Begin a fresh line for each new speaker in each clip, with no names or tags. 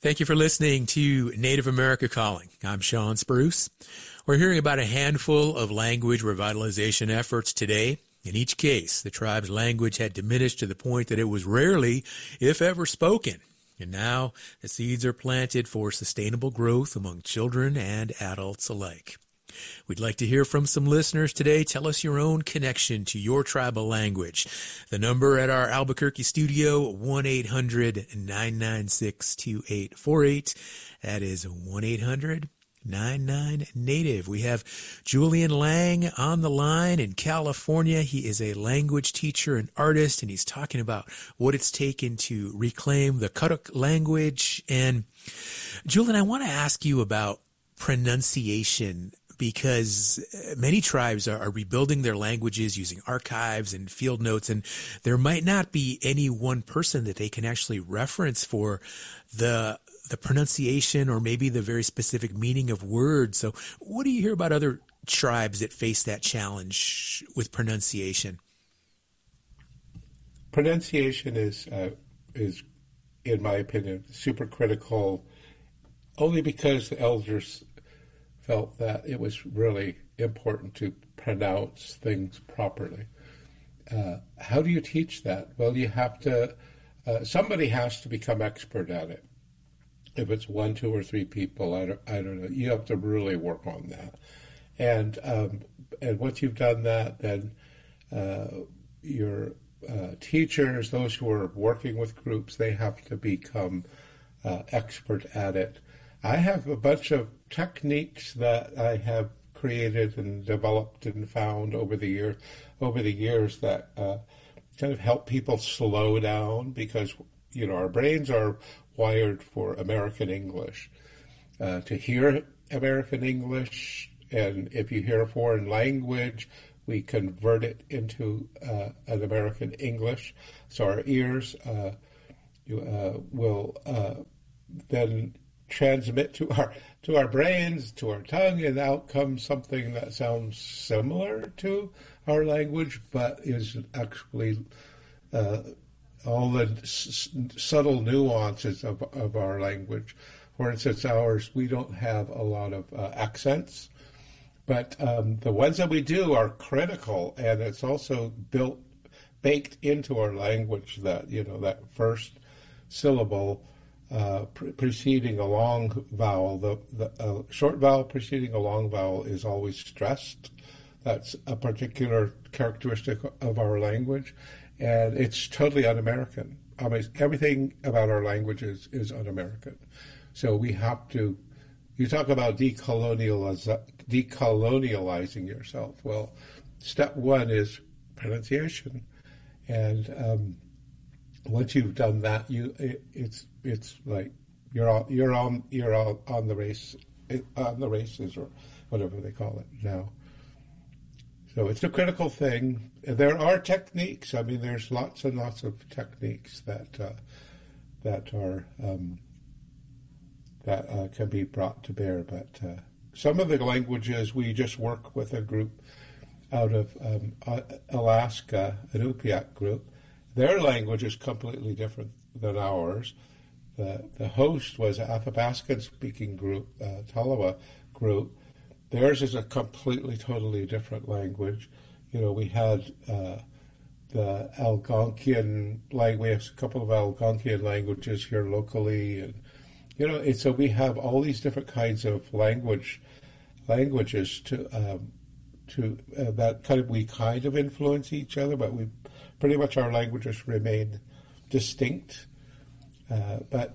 Thank you for listening to Native America Calling. I'm Sean Spruce. We're hearing about a handful of language revitalization efforts today. In each case, the tribe's language had diminished to the point that it was rarely, if ever, spoken. And now the seeds are planted for sustainable growth among children and adults alike. We'd like to hear from some listeners today. Tell us your own connection to your tribal language. The number at our Albuquerque studio, 1-800-996-2848. That is 1-800-99-NATIVE. We have Julian Lang on the line in California. He is a language teacher and artist, and he's talking about what it's taken to reclaim the Karuk language. And Julian, I want to ask you about pronunciation, because many tribes are rebuilding their languages using archives and field notes, and there might not be any one person that they can actually reference for the pronunciation or maybe the very specific meaning of words. So what do you hear about other tribes that face that challenge with pronunciation?
Pronunciation is, in my opinion, super critical, only because the elders felt that it was really important to pronounce things properly. How do you teach that? Well, you have to, somebody has to become expert at it. If it's 1, 2, or 3 people, I don't know. You have to really work on that. And once you've done that, then your teachers, those who are working with groups, they have to become expert at it. I have a bunch of techniques that I have created and developed and found over the years that kind of help people slow down, because our brains are wired for American English, to hear American English, and if you hear a foreign language, we convert it into an American English. So our ears will then transmit to our brains, to our tongue, and out comes something that sounds similar to our language, but is actually all the subtle nuances of our language. For instance, ours, we don't have a lot of accents, but the ones that we do are critical, and it's also baked into our language that, that first syllable preceding a long vowel, the short vowel preceding a long vowel is always stressed. That's a particular characteristic of our language, and it's totally un-American. I mean, everything about our language is un-American. So we have to, you talk about decolonializing yourself. Well, step 1 is pronunciation, and once you've done that, it's like you're on the races, or whatever they call it now. So it's a critical thing. There are techniques. I mean, there's lots and lots of techniques that can be brought to bear. But some of the languages, we just work with a group out of Alaska, an Upiaq group. Their language is completely different than ours. The host was an Athabascan-speaking group, Tolowa group. Theirs is a completely, totally different language. We had the Algonquian language. We have a couple of Algonquian languages here locally, and and so we have all these different kinds of languages to that we kind of influence each other, but we pretty much our languages remain distinct. But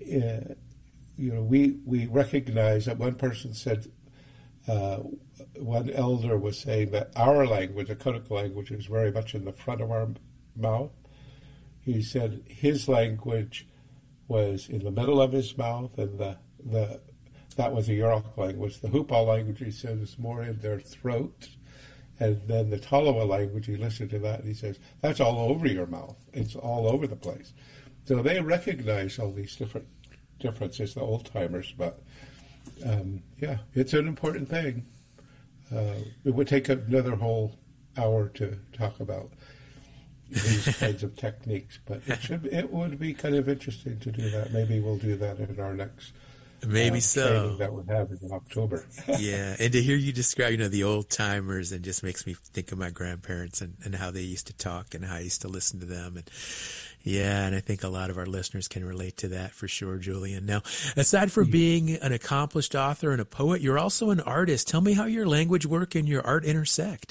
we recognize that one person said, one elder was saying that our language, the Karuk language, is very much in the front of our mouth. He said his language was in the middle of his mouth, and that was the Yurok language. The Hupal language, he said, is more in their throat. And then the Tolowa language, he listened to that, and he says, that's all over your mouth. It's all over the place. So they recognize all these different differences, the old-timers, but it's an important thing. It would take another whole hour to talk about. these kinds of techniques. But it would be kind of interesting to do that. Maybe we'll do that in our next
Maybe so.
training that we're having in October.
Yeah, and to hear you describe, the old timers, and just makes me think of my grandparents and how they used to talk and how I used to listen to them. And yeah, and I think a lot of our listeners can relate to that for sure, Julian. Now, aside from being an accomplished author and a poet, you're also an artist. Tell me how your language work and your art intersect.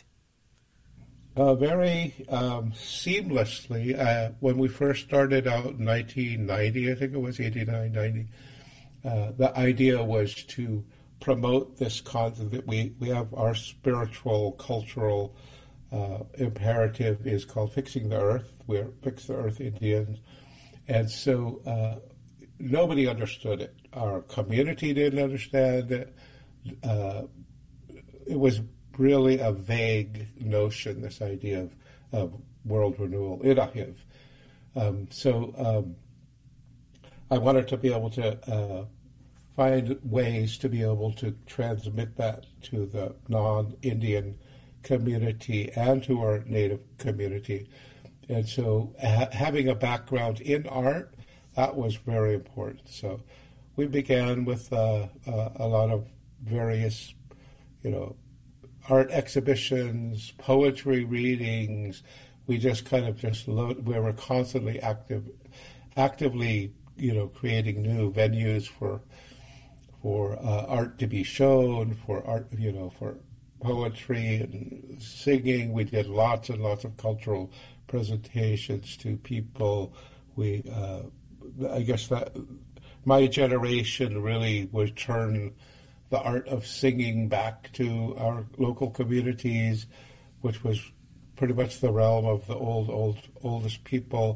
Very seamlessly. When we first started out in 1990, I think it was 89, 90, the idea was to promote this concept that we have our spiritual, cultural imperative is called Fixing the Earth. We're Fix the Earth Indians. And so nobody understood it. Our community didn't understand it. It was really a vague notion, this idea of world renewal, Irahiv. So I wanted to be able to find ways to be able to transmit that to the non-Indian community and to our native community. And so having a background in art, that was very important. So we began with a lot of various, art exhibitions, poetry readings. We just kind of we were constantly actively, creating new venues for art to be shown, for art, for poetry and singing. We did lots and lots of cultural presentations to people. I guess that my generation really would turn the art of singing back to our local communities, which was pretty much the realm of the oldest people.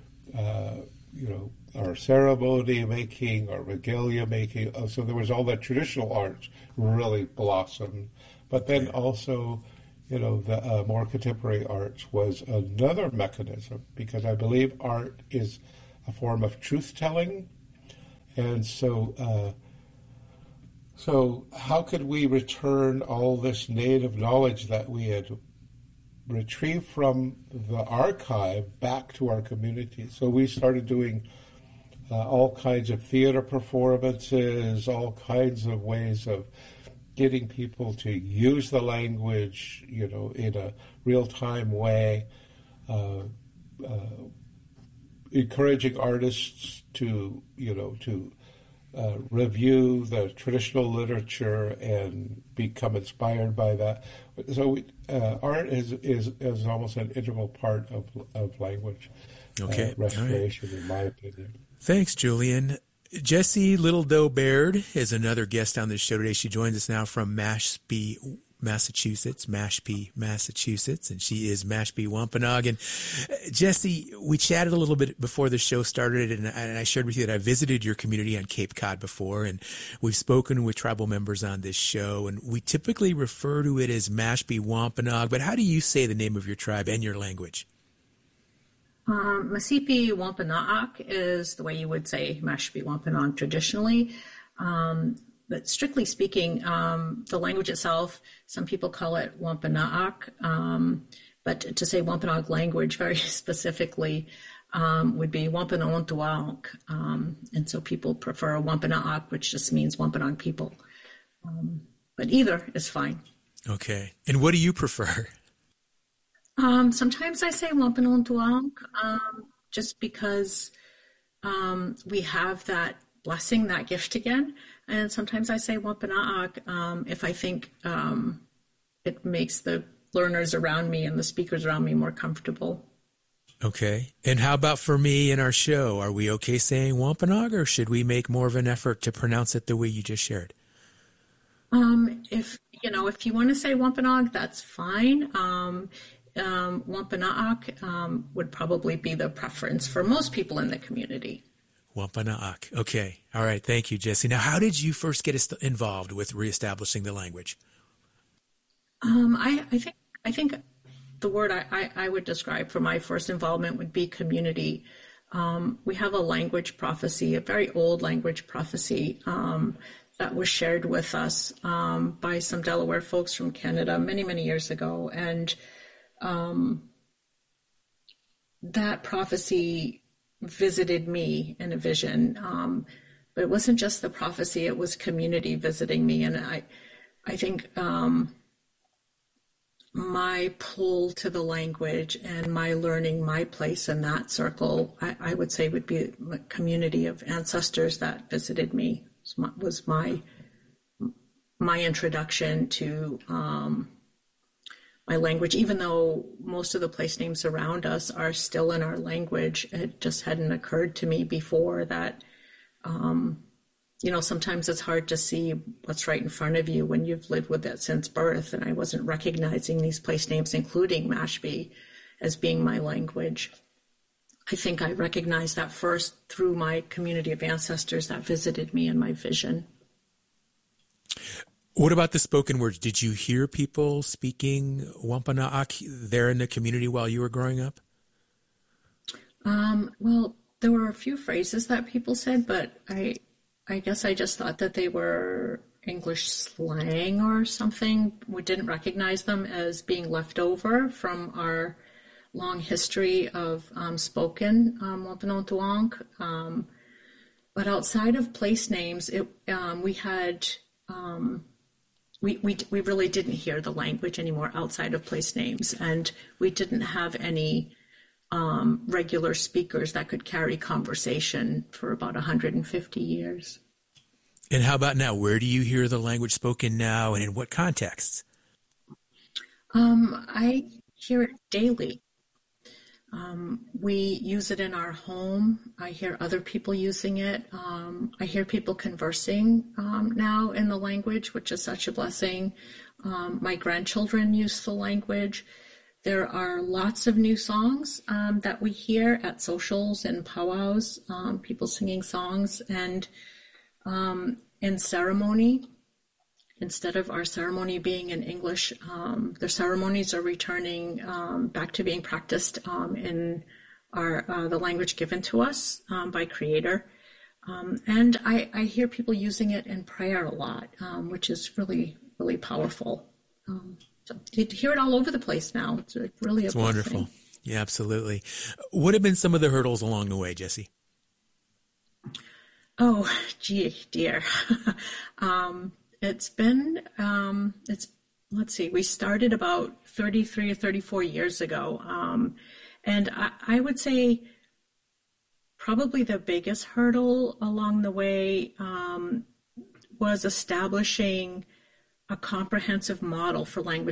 Our ceremony making, our regalia making. So there was all that traditional arts really blossomed. But then also, the more contemporary arts was another mechanism, because I believe art is a form of truth-telling. And so how could we return all this native knowledge that we had retrieved from the archive back to our community? So we started doing all kinds of theater performances, all kinds of ways of getting people to use the language, in a real-time way, encouraging artists to review the traditional literature and become inspired by that. So art is almost an integral part of language restoration, right, in my opinion.
Thanks, Julian. Jessie Little Doe Baird is another guest on this show today. She joins us now from Mashpee, Massachusetts, and she is Mashpee Wampanoag. And Jessie, we chatted a little bit before the show started, and I shared with you that I visited your community on Cape Cod before, and we've spoken with tribal members on this show, and we typically refer to it as Mashpee Wampanoag, but how do you say the name of your tribe and your language?
Masipi Wampanoag is the way you would say Mashpee Wampanoag traditionally. But strictly speaking, the language itself, some people call it Wampanoag, but to say Wampanoag language very specifically would be Wampanoag, and so people prefer Wampanoag, which just means Wampanoag people. But either is fine.
Okay. And what do you prefer?
Sometimes I say Wampanoag, just because we have that blessing, that gift again. And sometimes I say Wampanoag if I think it makes the learners around me and the speakers around me more comfortable. Okay. And how about for me in our show? Are we okay saying Wampanoag, or should we make more of an effort to pronounce it the way you just shared? If you want to say Wampanoag, that's fine. Wampanoag would probably be the preference for most people in the community. Wampanoag. Okay. All right. Thank you, Jessie. Now, how did you first get involved with reestablishing the language? I think the word I would describe for my first involvement would be community. We have a language prophecy, a very old language prophecy that was shared with us by some Delaware folks from Canada many, many years ago. And that prophecy visited me in a vision. But it wasn't just the prophecy, it was community visiting me. And I think my pull to the language and my learning my place in that circle, I would say would be a community of ancestors that visited me, was my introduction to my language. Even though most of the place names around us are still in our language, it just hadn't occurred to me before that, sometimes it's hard to see what's right in front of you when you've lived with it since birth. And I wasn't recognizing these place names, including Mashpee, as being my language. I think I recognized that first through my community of ancestors that visited me in my vision.
What about the spoken words? Did you hear people speaking Wampanoag there in the community while you were growing up?
Well, there were a few phrases that people said, but I guess I just thought that they were English slang or something. We didn't recognize them as being left over from our long history of spoken Wampanoag. But outside of place names, we really didn't hear the language anymore outside of place names, and we didn't have any regular speakers that could carry conversation for about 150 years.
And how about now? Where do you hear the language spoken now, and in what contexts?
I hear it daily. We use it in our home. I hear other people using it. I hear people conversing now in the language, which is such a blessing. My grandchildren use the language. There are lots of new songs that we hear at socials and powwows, people singing songs. And in ceremony, instead of our ceremony being in English, their ceremonies are returning back to being practiced in the language given to us by Creator. And I hear people using it in prayer a lot, which is really, really powerful. So you hear it all over the place now. It's really
It's wonderful. Yeah, absolutely. What have been some of the hurdles along the way, Jessie?
Oh, dear. It's been, let's see, we started about 33 or 34 years ago. And I would say probably the biggest hurdle along the way was establishing a comprehensive model for language